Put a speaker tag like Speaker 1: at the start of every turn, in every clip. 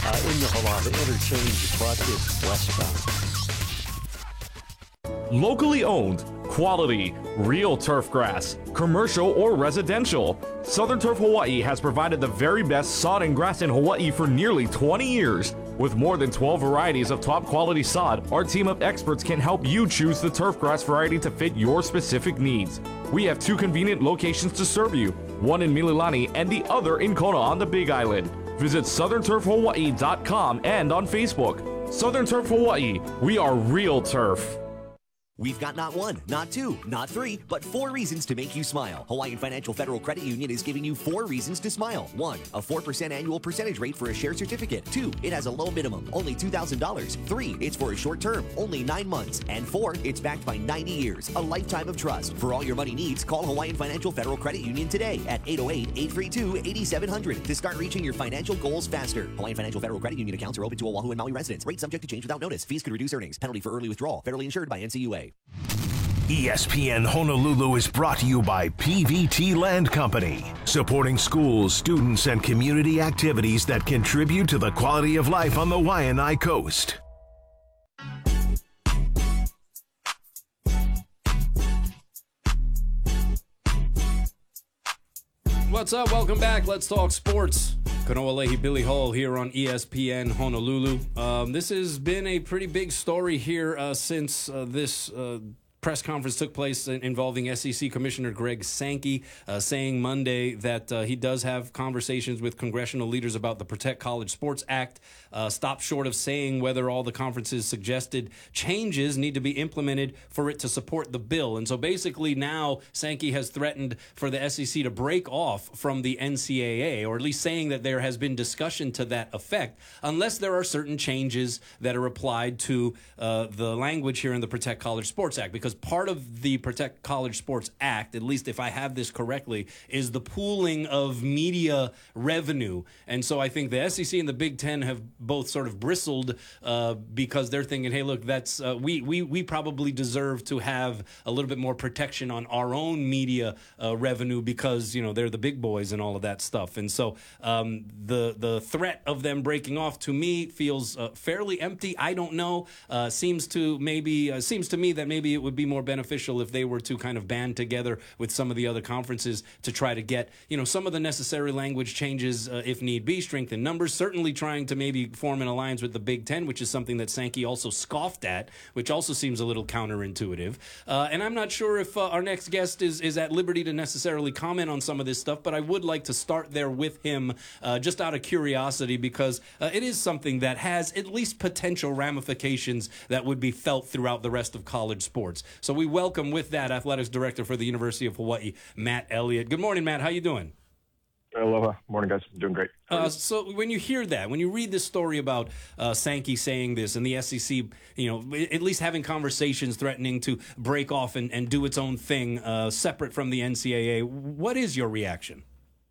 Speaker 1: in the Halava interchange, but it's westbound.
Speaker 2: Locally owned, quality, real turf grass, commercial or residential. Southern Turf Hawaii has provided the very best sod and grass in Hawaii for nearly 20 years. With more than 12 varieties of top quality sod, our team of experts can help you choose the turf grass variety to fit your specific needs. We have 2 convenient locations to serve you, one in Mililani and the other in Kona on the Big Island. Visit southernturfhawaii.com and on Facebook. Southern Turf Hawaii, we are real turf.
Speaker 3: We've got not 1, not 2, not 3, but 4 reasons to make you smile. Hawaiian Financial Federal Credit Union is giving you 4 reasons to smile. 1, a 4% annual percentage rate for a share certificate. 2, it has a low minimum, only $2,000. 3, it's for a short term, only 9 months. And 4, it's backed by 90 years, a lifetime of trust. For all your money needs, call Hawaiian Financial Federal Credit Union today at 808-832-8700 to start reaching your financial goals faster. Hawaiian Financial Federal Credit Union accounts are open to Oahu and Maui residents. Rate subject to change without notice. Fees could reduce earnings. Penalty for early withdrawal. Federally insured by NCUA.
Speaker 4: ESPN Honolulu is brought to you by PVT Land Company, supporting schools, students, and community activities that contribute to the quality of life on the Waianae Coast.
Speaker 5: What's up? Welcome back. Let's talk sports. Kanoa Billy Hall here on ESPN Honolulu. This has been a pretty big story here since this press conference took place involving SEC Commissioner Greg Sankey, saying Monday that he does have conversations with congressional leaders about the Protect College Sports Act. Stopped short of saying whether all the conference's suggested changes need to be implemented for it to support the bill. And so basically now Sankey has threatened for the SEC to break off from the NCAA, or at least saying that there has been discussion to that effect, unless there are certain changes that are applied to the language here in the Protect College Sports Act. Because part of the Protect College Sports Act, at least if I have this correctly, is the pooling of media revenue. And so I think the SEC and the Big Ten have both sort of bristled because they're thinking, hey, look, that's we probably deserve to have a little bit more protection on our own media revenue because, you know, they're the big boys and all of that stuff. And so the threat of them breaking off to me feels fairly empty. I don't know. Seems to me that maybe it would be more beneficial if they were to kind of band together with some of the other conferences to try to get, you know, some of the necessary language changes if need be, strengthen numbers, certainly trying to maybe form an alliance with the Big Ten, which is something that Sankey also scoffed at, which also seems a little counterintuitive. And I'm not sure if our next guest is at liberty to necessarily comment on some of this stuff, but I would like to start there with him just out of curiosity because it is something that has at least potential ramifications that would be felt throughout the rest of college sports. So we welcome with that Athletics Director for the University of Hawaii, Matt Elliott. Good morning, Matt. How you doing?
Speaker 6: Aloha. Morning, guys. I'm doing great.
Speaker 5: So when you hear that, when you read this story about Sankey saying this and the SEC, you know, at least having conversations threatening to break off and do its own thing separate from the NCAA, what is your reaction?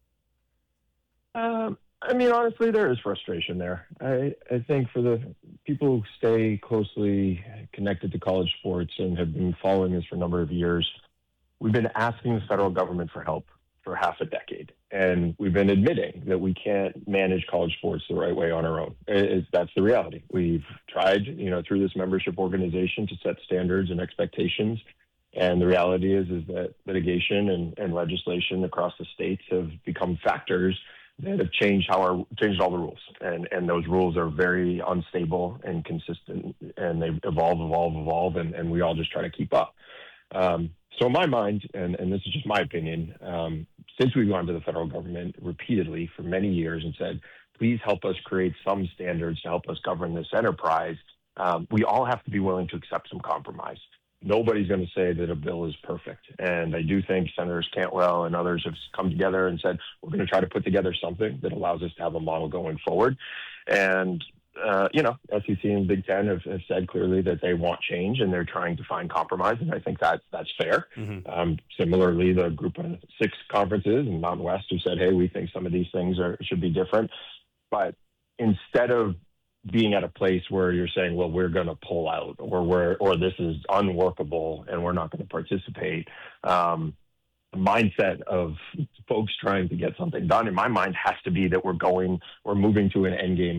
Speaker 6: I mean, honestly, there is frustration there. I think for the people who stay closely connected to college sports and have been following this for a number of years, we've been asking the federal government for help for half a decade. And we've been admitting that we can't manage college sports the right way on our own. That's the reality. We've tried, you know, through this membership organization to set standards and expectations. And the reality is that litigation and legislation across the states have become factors that have changed all the rules. And those rules are very unstable and consistent, and they evolve, and we all just try to keep up. So in my mind, and this is just my opinion, since we've gone to the federal government repeatedly for many years and said, please help us create some standards to help us govern this enterprise, we all have to be willing to accept some compromise. Nobody's going to say that a bill is perfect. And I do think Senators Cantwell and others have come together and said, we're going to try to put together something that allows us to have a model going forward. And you know, SEC and Big Ten have said clearly that they want change and they're trying to find compromise, and I think that's fair. Mm-hmm. Similarly, the group of 6 conferences in Mountain West who said, hey, we think some of these things should be different. But instead of being at a place where you're saying, well, we're going to pull out or this is unworkable and we're not going to participate, the mindset of folks trying to get something done, in my mind, has to be that we're moving to an end game